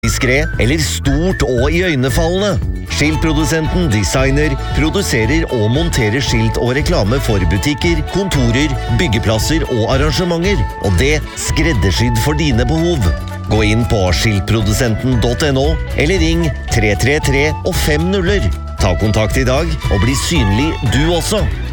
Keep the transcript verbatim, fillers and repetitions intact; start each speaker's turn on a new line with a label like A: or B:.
A: Diskret eller stort og iøynefallende. Skiltprodusenten designer, produserer og monterer skilt og reklame for butikker, kontorer, byggeplasser og arrangementer. Og det skreddersydd for dine behov. Gå inn på skiltprodusenten punktum no eller ring tre tre tre og fem nuller. Ta kontakt i dag og bli synlig du også.